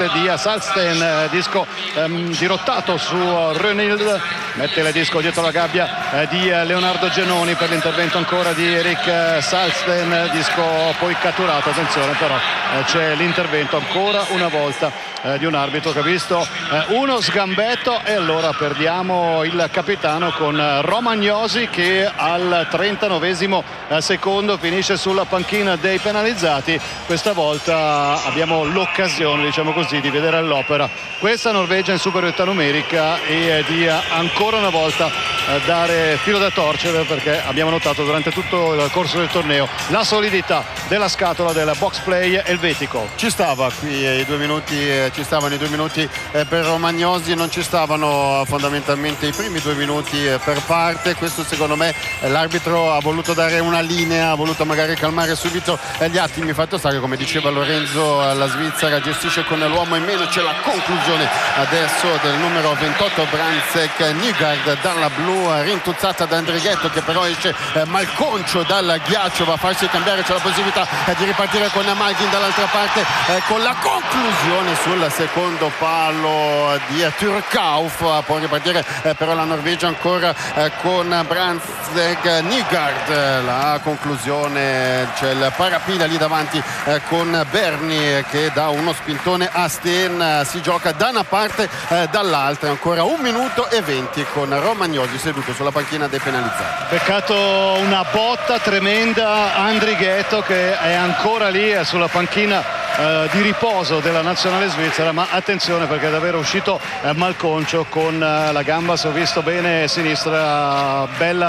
parte di Salsten, disco dirottato su Rönild, mette il disco dietro la gabbia di Leonardo Genoni per l'intervento ancora di Erik Salsten, disco poi catturato. Attenzione però, c'è l'intervento ancora una volta di un arbitro che ha visto uno sgambetto, e allora perdiamo il capitano con Romagnosi che al 39esimo secondo finisce sulla panchina dei penalizzati. Questa volta abbiamo l'occasione, diciamo così, di vedere all'opera questa Norvegia in superiorità numerica e di ancora una volta dare filo da torcere, perché abbiamo notato durante tutto il corso del torneo la solidità della scatola del box play elvetico. Ci stava qui i 2 minuti, ci stavano i 2 minuti per Romagnosi, non ci stavano fondamentalmente i primi 2 minuti per parte. Questo secondo me l'arbitro ha voluto dare una linea, ha voluto magari calmare subito gli attimi. Fatto sta che, come diceva Lorenzo, la Svizzera gestisce con l'uomo in meno. C'è la conclusione adesso del numero 28 Brandtzæk Nygaard dalla blu, rintuzzata da Andrighetto, che però esce malconcio dal ghiaccio, va a farsi cambiare. C'è la possibilità di ripartire con Malkin dall'altra parte, con la conclusione sul secondo palo di Turkauf. Può ripartire però la Norvegia ancora con Brandtzæk Nygaard. La conclusione, c'è il parapila lì davanti con Berni che dà uno spintone a Steen. Si gioca da una parte dall'altra, ancora 1 minuto e 20 con Romagnosi seduto sulla panchina dei penalizzati. Peccato una botta tremenda Andrighetto, che è ancora lì sulla panchina di riposo della nazionale svizzera, ma attenzione perché è davvero uscito malconcio con la gamba, se ho visto bene, sinistra,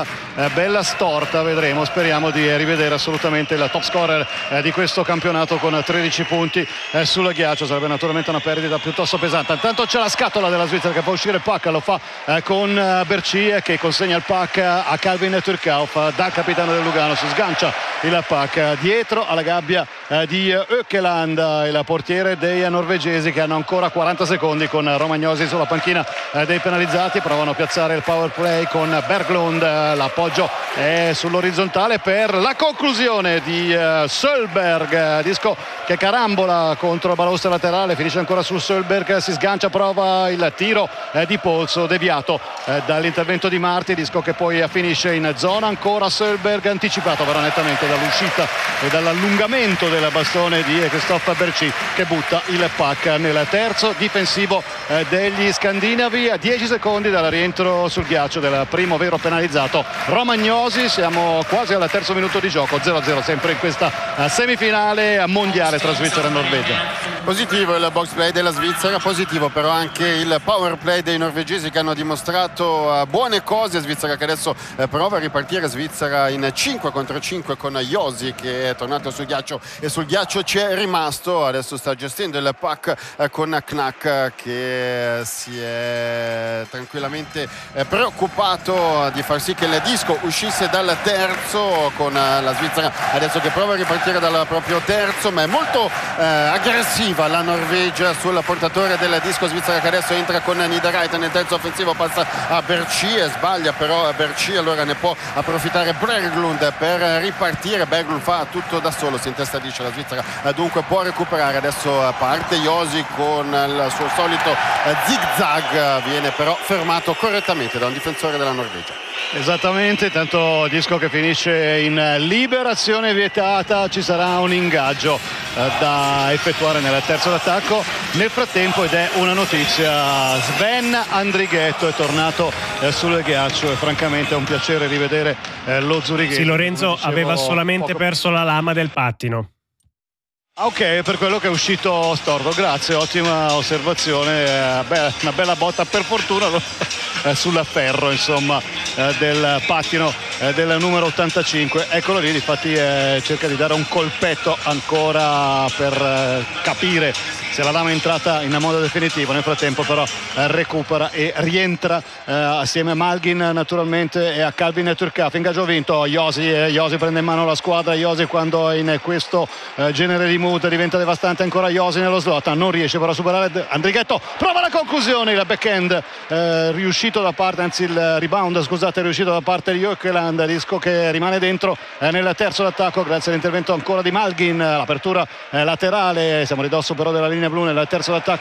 bella storta. Vedremo, speriamo di rivedere assolutamente il top scorer di questo campionato con 13 punti sul ghiaccio. Sarebbe naturalmente una perdita piuttosto pesante. Intanto c'è la scatola della Svizzera che fa uscire il puck, lo fa con Bercie che consegna il puck a Calvin Turkauf dal capitano del Lugano. Si sgancia il puck dietro alla gabbia di Ökeland, il portiere dei norvegesi, che hanno ancora 40 secondi con Romagnosi sulla panchina dei penalizzati. Provano a piazzare il power play con Berglund, l'appoggio è sull'orizzontale per la conclusione di Sölberg, disco che carambola contro la balaustra laterale, finisce ancora su Sölberg, si sgancia, prova il tiro di polso deviato dall'intervento di Marti, disco che poi finisce in zona. Ancora Sölberg, anticipato però nettamente dall'uscita e dall'allungamento del bastone di Christophe Bercie, che butta il puck nel terzo difensivo degli scandinavi a 10 secondi dal rientro sul ghiaccio del primo vero penalizzato Romagnosi. Siamo quasi al terzo minuto di gioco, 0-0 sempre in questa semifinale mondiale tra Svizzera e Norvegia. Positivo il box play della Svizzera, positivo però anche il power play dei norvegesi, che hanno dimostrato buone cose. Svizzera che adesso prova a ripartire, Svizzera in 5 contro 5 con Josi che è tornato sul ghiaccio e sul ghiaccio c'è rimasto. Adesso sta gestendo il puck con Knack, che si è tranquillamente preoccupato di far sì che il disco uscisse dal terzo, con la Svizzera adesso che prova a ripartire dal proprio terzo, ma è molto aggressiva la Norvegia sul portatore del disco. Svizzera che adesso entra con Niederreiter nel terzo offensivo, passa a Bercie, sbaglia però Bercie, allora ne può approfittare Berglund per ripartire. Berglund fa tutto da solo, si intestardisce la Svizzera, dunque può recuperare. Adesso parte Josi con il suo solito zigzag, viene però fermato correttamente da un difensore della Norvegia. Esattamente, tanto disco che finisce in liberazione vietata. Ci sarà un ingaggio da effettuare nel terzo d'attacco nel frattempo, ed è una notizia: Sven Andrighetto è tornato sul ghiaccio e francamente è un piacere rivedere lo zurighese. Sì, Lorenzo aveva solamente perso la lama del pattino. Ok, per quello che è uscito storto, grazie, ottima osservazione. Una bella botta per fortuna sul ferro, insomma, del pattino del numero 85. Eccolo lì, difatti cerca di dare un colpetto ancora per capire se la lama è entrata in modo definitivo. Nel frattempo però recupera e rientra assieme a Malgin naturalmente e a Calvin Turkauf. Ingaggio vinto Josi prende in mano la squadra. Josi, quando è in questo genere di mood, diventa devastante. Ancora Josi nello slot, non riesce però a superare Andrighetto, prova la conclusione, il backhand riuscito da parte, anzi il rebound scusate, riuscito da parte di Ökeland, disco che rimane dentro nel terzo d'attacco grazie all'intervento ancora di Malgin. L'apertura laterale, siamo ridosso però della linea blu nel terzo d'attacco